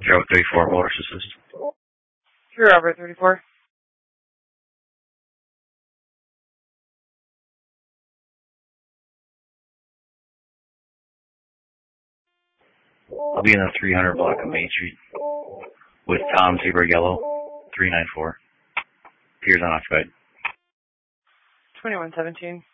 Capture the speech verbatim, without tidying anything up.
Zero thirty-four, motorist assist. True Robert thirty-four. I'll be in the three hundred block of Main Street with Tom Seberg Yellow, three nine four. Piers unoccupied. twenty-one seventeen.